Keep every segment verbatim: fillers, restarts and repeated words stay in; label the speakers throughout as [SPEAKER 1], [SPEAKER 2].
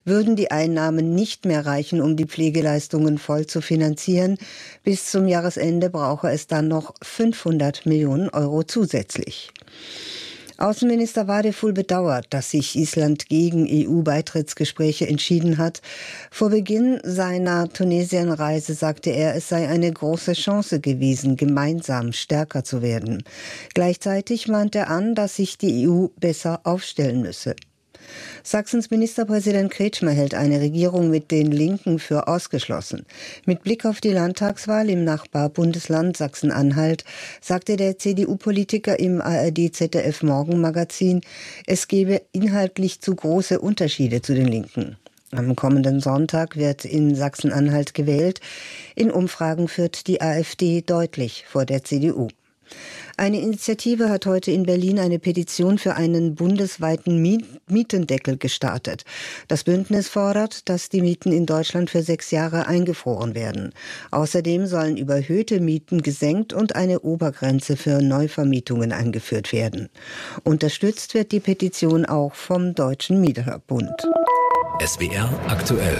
[SPEAKER 1] würden die Einnahmen nicht mehr reichen, um die Pflegeleistungen voll zu finanzieren. Bis zum Jahresende brauche es dann noch fünfhundert Millionen Euro zusätzlich. Außenminister Vadeful bedauert, dass sich Island gegen E U-Beitrittsgespräche entschieden hat. Vor Beginn seiner Tunesien-Reise sagte er, es sei eine große Chance gewesen, gemeinsam stärker zu werden. Gleichzeitig mahnt er an, dass sich die E U besser aufstellen müsse. Sachsens Ministerpräsident Kretschmer hält eine Regierung mit den Linken für ausgeschlossen. Mit Blick auf die Landtagswahl im Nachbarbundesland Sachsen-Anhalt sagte der C D U-Politiker im A R D-Z D F-Morgenmagazin, es gebe inhaltlich zu große Unterschiede zu den Linken. Am kommenden Sonntag wird in Sachsen-Anhalt gewählt. In Umfragen führt die AfD deutlich vor der C D U. Eine Initiative hat heute in Berlin eine Petition für einen bundesweiten Mietendeckel gestartet. Das Bündnis fordert, dass die Mieten in Deutschland für sechs Jahre eingefroren werden. Außerdem sollen überhöhte Mieten gesenkt und eine Obergrenze für Neuvermietungen eingeführt werden. Unterstützt wird die Petition auch vom Deutschen Mieterbund.
[SPEAKER 2] S W R aktuell.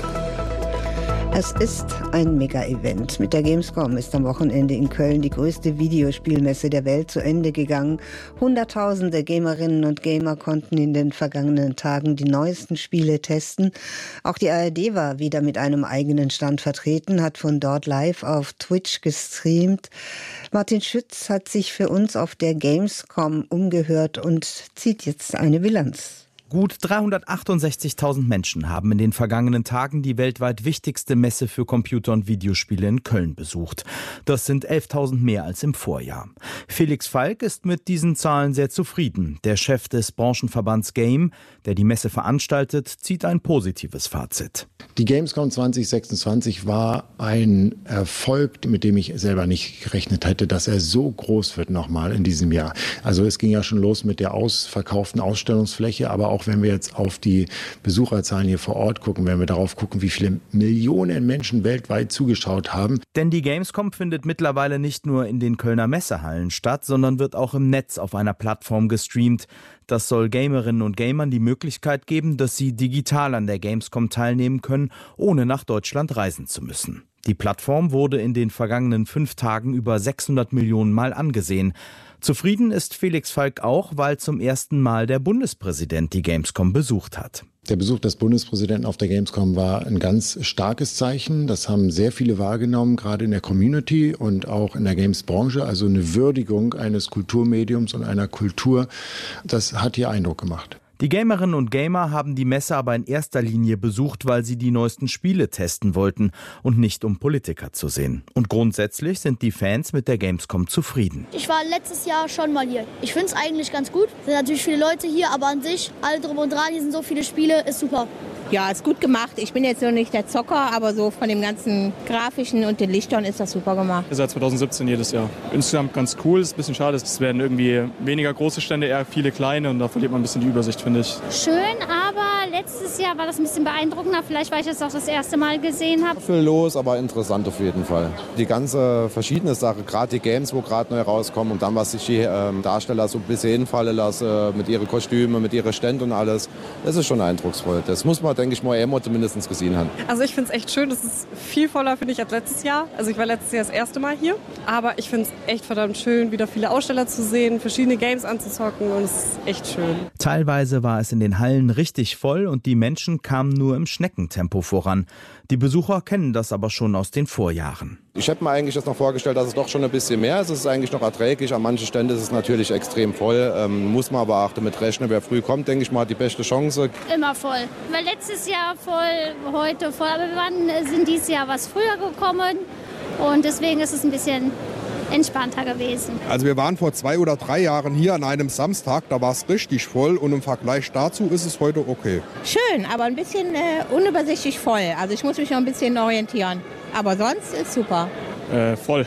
[SPEAKER 1] Es ist ein Mega-Event. Mit der Gamescom ist am Wochenende in Köln die größte Videospielmesse der Welt zu Ende gegangen. Hunderttausende Gamerinnen und Gamer konnten in den vergangenen Tagen die neuesten Spiele testen. Auch die A R D war wieder mit einem eigenen Stand vertreten, hat von dort live auf Twitch gestreamt. Martin Schütz hat sich für uns auf der Gamescom umgehört und zieht jetzt eine Bilanz.
[SPEAKER 3] Gut dreihundertachtundsechzigtausend Menschen haben in den vergangenen Tagen die weltweit wichtigste Messe für Computer- und Videospiele in Köln besucht. Das sind elftausend mehr als im Vorjahr. Felix Falk ist mit diesen Zahlen sehr zufrieden. Der Chef des Branchenverbands Game, der die Messe veranstaltet, zieht ein positives Fazit.
[SPEAKER 4] Die Gamescom zwanzig sechsundzwanzig war ein Erfolg, mit dem ich selber nicht gerechnet hätte, dass er so groß wird nochmal in diesem Jahr. Also es ging ja schon los mit der ausverkauften Ausstellungsfläche, aber auch Auch wenn wir jetzt auf die Besucherzahlen hier vor Ort gucken, wenn wir darauf gucken, wie viele Millionen Menschen weltweit zugeschaut haben.
[SPEAKER 3] Denn die Gamescom findet mittlerweile nicht nur in den Kölner Messehallen statt, sondern wird auch im Netz auf einer Plattform gestreamt. Das soll Gamerinnen und Gamern die Möglichkeit geben, dass sie digital an der Gamescom teilnehmen können, ohne nach Deutschland reisen zu müssen. Die Plattform wurde in den vergangenen fünf Tagen über sechshundert Millionen Mal angesehen. Zufrieden ist Felix Falk auch, weil zum ersten Mal der Bundespräsident die Gamescom besucht hat.
[SPEAKER 4] Der Besuch des Bundespräsidenten auf der Gamescom war ein ganz starkes Zeichen. Das haben sehr viele wahrgenommen, gerade in der Community und auch in der Games-Branche. Also eine Würdigung eines Kulturmediums und einer Kultur. Das hat hier Eindruck gemacht.
[SPEAKER 3] Die Gamerinnen und Gamer haben die Messe aber in erster Linie besucht, weil sie die neuesten Spiele testen wollten und nicht um Politiker zu sehen. Und grundsätzlich sind die Fans mit der Gamescom zufrieden.
[SPEAKER 5] Ich war letztes Jahr schon mal hier. Ich finde es eigentlich ganz gut. Es sind natürlich viele Leute hier, aber an sich, alle drum und dran, hier sind so viele Spiele, ist super.
[SPEAKER 6] Ja, ist gut gemacht. Ich bin jetzt noch nicht der Zocker, aber so von dem ganzen Grafischen und den Lichtern ist das super gemacht.
[SPEAKER 7] Seit zweitausendsiebzehn jedes Jahr. Insgesamt ganz cool, ist ein bisschen schade. Es werden irgendwie weniger große Stände, eher viele kleine und da verliert man ein bisschen die Übersicht, finde ich.
[SPEAKER 8] Schön, aber letztes Jahr war das ein bisschen beeindruckender. Vielleicht, weil ich es auch das erste Mal gesehen habe.
[SPEAKER 9] Viel los, aber interessant auf jeden Fall. Die ganze verschiedene Sache, gerade die Games, wo gerade neu rauskommen und dann, was sich die ähm, Darsteller so ein bisschen hinfallen lassen, mit ihren Kostümen, mit ihren Ständen und alles, das ist schon eindrucksvoll. Das muss man, denke ich mal, einmal zumindest gesehen haben.
[SPEAKER 10] Also ich finde es echt schön, das ist viel voller, finde ich, als letztes Jahr. Also ich war letztes Jahr das erste Mal hier, aber ich finde es echt verdammt schön, wieder viele Aussteller zu sehen, verschiedene Games anzuzocken und es ist echt schön.
[SPEAKER 3] Teilweise war es in den Hallen richtig voll und die Menschen kamen nur im Schneckentempo voran. Die Besucher kennen das aber schon aus den Vorjahren.
[SPEAKER 9] Ich hätte mir eigentlich das noch vorgestellt, dass es doch schon ein bisschen mehr ist. Es ist eigentlich noch erträglich. An manchen Ständen ist es natürlich extrem voll. Ähm, muss man aber auch damit rechnen. Wer früh kommt, denke ich mal, hat die beste Chance.
[SPEAKER 8] Immer voll. Weil letztes Jahr voll, heute voll. Aber wir waren, sind dieses Jahr was früher gekommen. Und deswegen ist es ein bisschen entspannter gewesen.
[SPEAKER 11] Also wir waren vor zwei oder drei Jahren hier an einem Samstag, da war es richtig voll und im Vergleich dazu ist es heute okay.
[SPEAKER 6] Schön, aber ein bisschen äh, unübersichtlich voll. Also ich muss mich noch ein bisschen orientieren. Aber sonst ist super.
[SPEAKER 7] Äh, voll.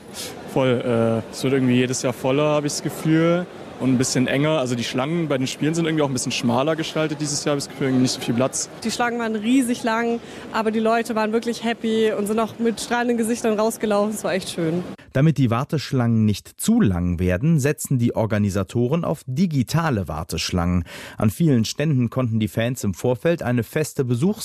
[SPEAKER 7] voll. Äh, es wird irgendwie jedes Jahr voller, habe ich das Gefühl. Und ein bisschen enger. Also die Schlangen bei den Spielen sind irgendwie auch ein bisschen schmaler gestaltet dieses Jahr. Habe ich das Gefühl, nicht so viel Platz.
[SPEAKER 10] Die Schlangen waren riesig lang, aber die Leute waren wirklich happy und sind auch mit strahlenden Gesichtern rausgelaufen. Es war echt schön.
[SPEAKER 3] Damit die Warteschlangen nicht zu lang werden, setzen die Organisatoren auf digitale Warteschlangen. An vielen Ständen konnten die Fans im Vorfeld eine feste Besuchs